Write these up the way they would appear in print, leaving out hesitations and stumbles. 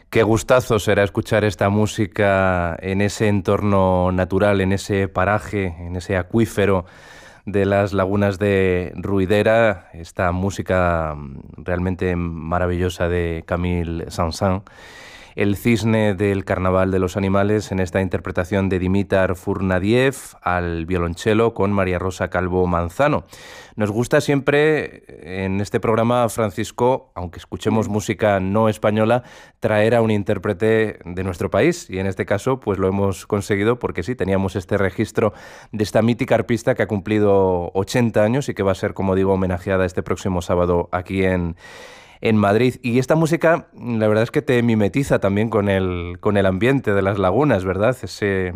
Qué gustazo será escuchar esta música en ese entorno natural, en ese paraje, en ese acuífero de las lagunas de Ruidera, esta música realmente maravillosa de Camille Saint-Saëns. El cisne del Carnaval de los Animales en esta interpretación de Dimitar Furnadiev al violonchelo con María Rosa Calvo Manzano. Nos gusta siempre en este programa, Francisco, aunque escuchemos música no española, traer a un intérprete de nuestro país, y en este caso pues lo hemos conseguido porque sí, teníamos este registro de esta mítica arpista que ha cumplido 80 años y que va a ser, como digo, homenajeada este próximo sábado aquí en Madrid. Y esta música, la verdad es que te mimetiza también con el ambiente de las lagunas, ¿verdad? Ese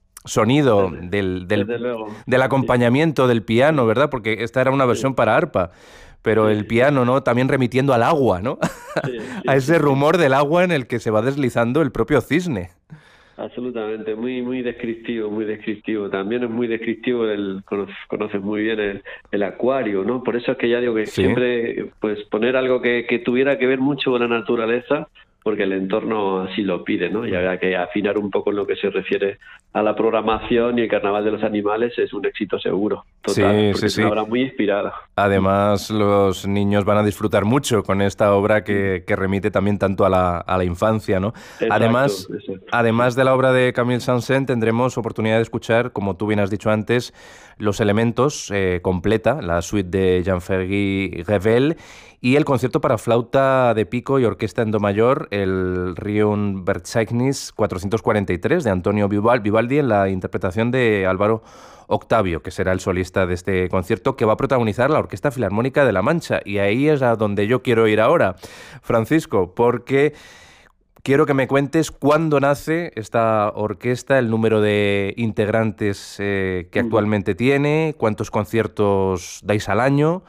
sonido Desde luego, del sí, acompañamiento del piano, ¿verdad? Porque esta era una sí, versión para arpa, pero sí, el sí, piano, ¿no? También remitiendo al agua, ¿no? sí, A sí, ese sí, sí. rumor del agua en el que se va deslizando el propio cisne. Absolutamente, muy descriptivo, muy descriptivo. También es muy descriptivo, conoces muy bien el acuario, ¿no? Por eso es que ya digo que Sí. siempre, pues, poner algo que tuviera que ver mucho con la naturaleza, porque el entorno así lo pide, ¿no? Y había que afinar un poco en lo que se refiere a la programación, y el Carnaval de los Animales es un éxito seguro, total, Sí, porque sí, es una sí. obra muy inspirada. Además, los niños van a disfrutar mucho con esta obra que remite también tanto a la infancia, ¿no? Exacto, Además, exacto. además de la obra de Camille Saint-Saëns, tendremos oportunidad de escuchar, como tú bien has dicho antes, Los Elementos, completa, la suite de Jean-Ferry Revel, y el concierto para flauta de pico y orquesta en do mayor, el Riun Verzeichnis 443 de Antonio Vivaldi, en la interpretación de Álvaro Octavio, que será el solista de este concierto, que va a protagonizar la Orquesta Filarmónica de La Mancha. Y ahí es a donde yo quiero ir ahora, Francisco, porque quiero que me cuentes cuándo nace esta orquesta, el número de integrantes que Ujú. actualmente tiene, cuántos conciertos dais al año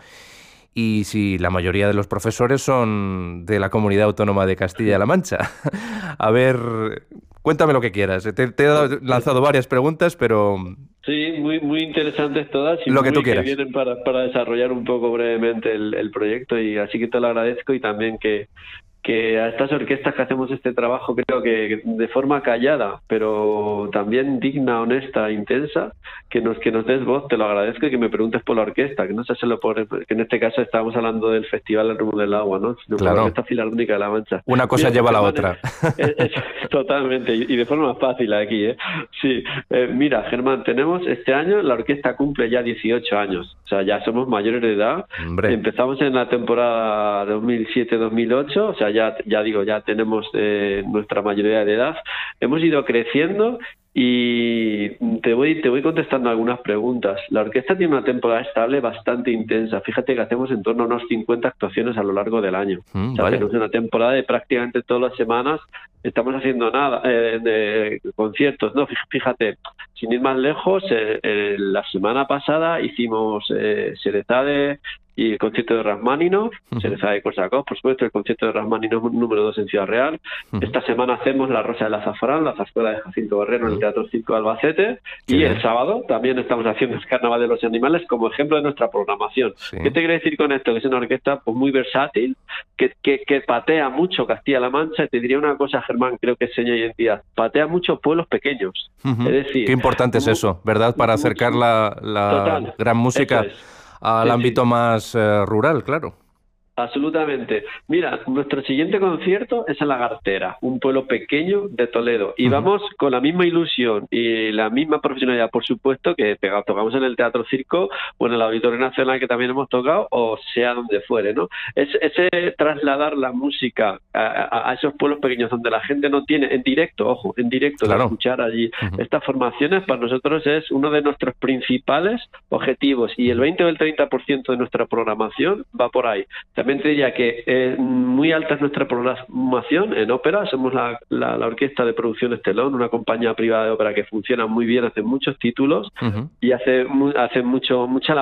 y si la mayoría de los profesores son de la Comunidad Autónoma de Castilla-La Mancha. A ver, cuéntame lo que quieras. Te he lanzado varias preguntas, pero Sí, muy interesantes todas y lo que tú muy que quieras. vienen para desarrollar un poco brevemente el proyecto, y así que te lo agradezco. Y también que a estas orquestas que hacemos este trabajo, creo que de forma callada, pero también digna, honesta, intensa, que nos des voz, te lo agradezco, y que me preguntes por la orquesta, que no sé solo que en este caso estábamos hablando del Festival El Rumbo del Agua, ¿no? Sino por la Claro, Orquesta Filarmónica de La Mancha. una cosa Mira, pues lleva a la Germán, otra. totalmente, y de forma fácil aquí, ¿eh? Sí, mira, Germán, tenemos este año, la orquesta cumple ya 18 años, o sea, ya somos mayores de edad. Hombre, Empezamos en la temporada 2007-2008, o sea, ya digo, ya tenemos nuestra mayoría de edad. Hemos ido creciendo y te voy contestando algunas preguntas. La orquesta tiene una temporada estable bastante intensa. Fíjate que hacemos en torno a unas 50 actuaciones a lo largo del año. O sea, vaya. tenemos una temporada de prácticamente todas las semanas estamos haciendo de conciertos, ¿no? Fíjate, sin ir más lejos, la semana pasada hicimos Serezade y el concierto de Rachmaninoff, Ujú, Serezade de Korsakov, por supuesto, el concierto de Rachmaninoff número 2 en Ciudad Real. ujú. Esta semana hacemos La Rosa del Azafrán, la zarzuela de Jacinto Barrero, en el Mm, Teatro Circo de Albacete, qué y el bien. sábado también estamos haciendo el Carnaval de los Animales como ejemplo de nuestra programación. Sí. ¿Qué te quiero decir con esto? Que es una orquesta pues muy versátil, que patea mucho Castilla-La Mancha. Y te diría una cosa, Germán, creo que es seña de identidad: patea muchos pueblos pequeños. Es Ujú. Qué decir, importante es eso, ¿verdad? Para acercar la total, gran eso música es. al Sí, sí. ámbito más rural, claro. Absolutamente. Mira, nuestro siguiente concierto es en La Gartera, un pueblo pequeño de Toledo. Y Ujú. vamos con la misma ilusión y la misma profesionalidad, por supuesto, que tocamos en el Teatro Circo o en el Auditorio Nacional, que también hemos tocado, o sea donde fuere, ¿no? Ese trasladar la música a esos pueblos pequeños donde la gente no tiene, en directo, ojo, en directo, de Claro. escuchar allí Ujú, estas formaciones, para nosotros es uno de nuestros principales objetivos. Y el ujú. 20 o el 30% de nuestra programación va por ahí. También te diría que muy alta es nuestra programación en ópera. Somos la Orquesta de Producciones Telón, una compañía privada de ópera que funciona muy bien, hace muchos títulos Ujú. y hace mucha